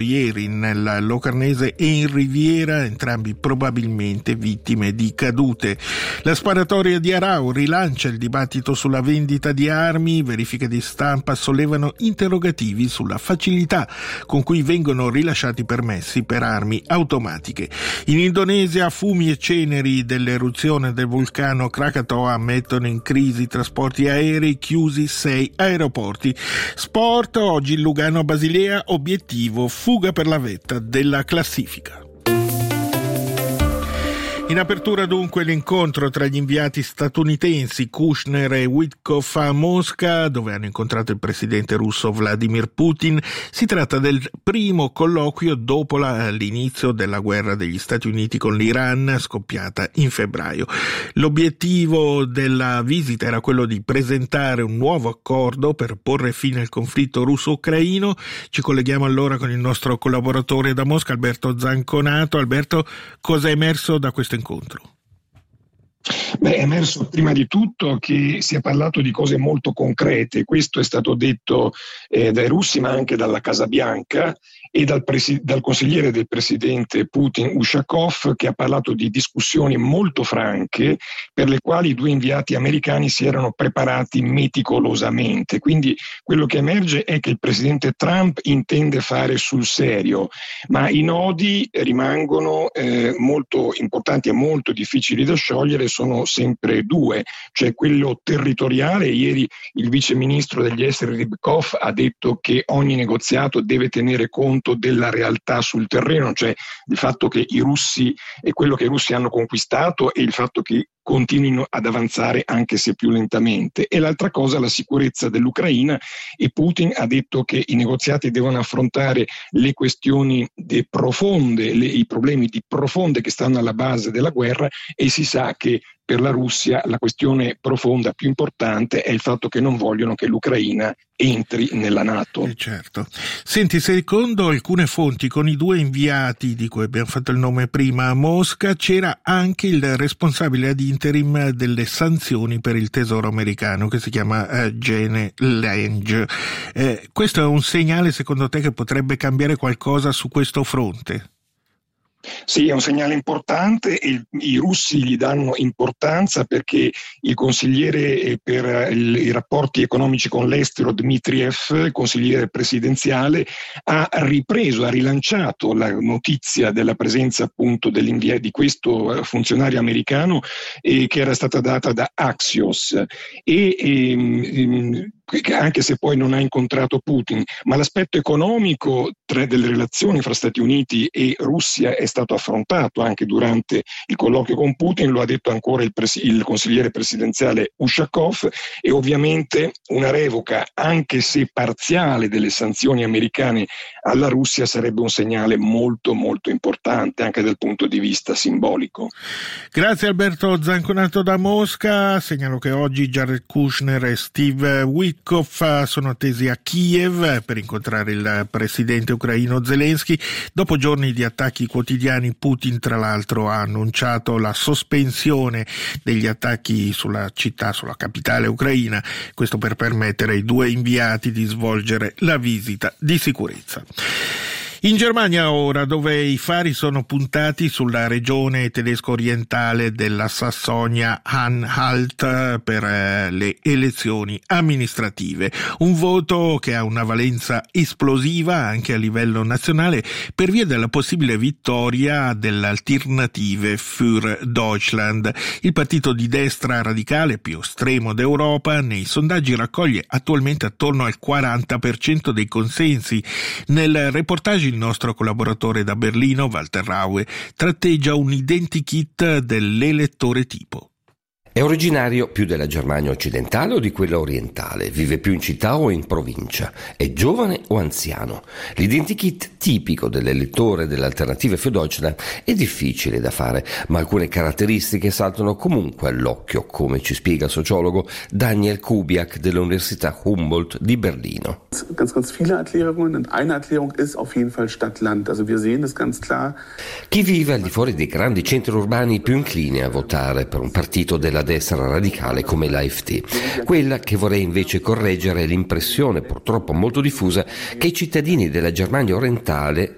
ieri nel Locarnese e in Riviera, entrambi probabilmente vittime di cadute. La sparatoria di Arau rilancia il dibattito sulla vendita di armi, verifiche di stampa sollevano interrogativi sulla facilità con cui vengono rilasciati permessi per armi automatiche. In Indonesia fumi e ceneri dell'eruzione del vulcano Krakatoa mettono in crisi i trasporti aerei, chiusi 6 aeroporti. Sport, oggi il Lugano Basilea, obiettivo fuga per la vetta della classifica. In apertura dunque l'incontro tra gli inviati statunitensi Kushner e Witkoff a Mosca, dove hanno incontrato il presidente russo Vladimir Putin. Si tratta del primo colloquio dopo l'inizio della guerra degli Stati Uniti con l'Iran, scoppiata in febbraio. L'obiettivo della visita era quello di presentare un nuovo accordo per porre fine al conflitto russo-ucraino. Ci colleghiamo allora con il nostro collaboratore da Mosca, Alberto Zanconato. Alberto, cosa è emerso da questo incontro? È emerso prima di tutto che si è parlato di cose molto concrete. Questo è stato detto dai russi, ma anche dalla Casa Bianca e dal consigliere del presidente Putin, Ushakov, che ha parlato di discussioni molto franche per le quali i due inviati americani si erano preparati meticolosamente. Quindi quello che emerge è che il presidente Trump intende fare sul serio, ma i nodi rimangono molto importanti e molto difficili da sciogliere. Sono sempre due, cioè quello territoriale. Ieri il vice ministro degli esteri Rybakov ha detto che ogni negoziato deve tenere conto della realtà sul terreno, cioè il fatto che i russi e quello che i russi hanno conquistato e il fatto che continuino ad avanzare anche se più lentamente. E l'altra cosa, la sicurezza dell'Ucraina, e Putin ha detto che i negoziati devono affrontare le questioni profonde, i problemi di profonde che stanno alla base della guerra, e si sa che per la Russia la questione profonda più importante è il fatto che non vogliono che l'Ucraina entri nella NATO. Certo. Senti, secondo alcune fonti, con i due inviati di cui abbiamo fatto il nome prima a Mosca c'era anche il responsabile ad interim delle sanzioni per il tesoro americano, che si chiama Gene Lange. Questo è un segnale, secondo te, che potrebbe cambiare qualcosa su questo fronte? Sì, è un segnale importante e i russi gli danno importanza perché il consigliere per i rapporti economici con l'estero Dmitriev, consigliere presidenziale, ha rilanciato la notizia della presenza appunto di questo funzionario americano che era stata data da Axios anche se poi non ha incontrato Putin, ma l'aspetto economico delle relazioni fra Stati Uniti e Russia è stato affrontato anche durante il colloquio con Putin, lo ha detto ancora il consigliere presidenziale Ushakov, e ovviamente una revoca, anche se parziale, delle sanzioni americane alla Russia sarebbe un segnale molto molto importante anche dal punto di vista simbolico. Grazie Alberto Zanconato da Mosca. Segnalo che oggi Jared Kushner e Steve Witkoff sono attesi a Kiev per incontrare il presidente ucraino Zelensky. Dopo giorni di attacchi quotidiani, Putin tra l'altro ha annunciato la sospensione degli attacchi sulla città, sulla capitale ucraina, questo per permettere ai due inviati di svolgere la visita di sicurezza. In Germania ora, dove i fari sono puntati sulla regione tedesco-orientale della Sassonia-Anhalt per le elezioni amministrative. Un voto che ha una valenza esplosiva anche a livello nazionale per via della possibile vittoria dell'Alternative für Deutschland. Il partito di destra radicale più estremo d'Europa nei sondaggi raccoglie attualmente attorno al 40% dei consensi. Nel reportage il nostro collaboratore da Berlino, Walter Raue, tratteggia un identikit dell'elettore tipo. È originario più della Germania occidentale o di quella orientale? Vive più in città o in provincia? È giovane o anziano? L'identikit tipico dell'elettore dell'Alternative für Deutschland è difficile da fare, ma alcune caratteristiche saltano comunque all'occhio, come ci spiega il sociologo Daniel Kubiak dell'Università Humboldt di Berlino. Ganz viele Erklärungen und eine Erklärung ist auf jeden Fall Stadt-Land. Also wir sehen es ganz klar. Chi vive al di fuori dei grandi centri urbani è più incline a votare per un partito della destra radicale come l'AfD. Quella che vorrei invece correggere è l'impressione, purtroppo molto diffusa, che i cittadini della Germania orientale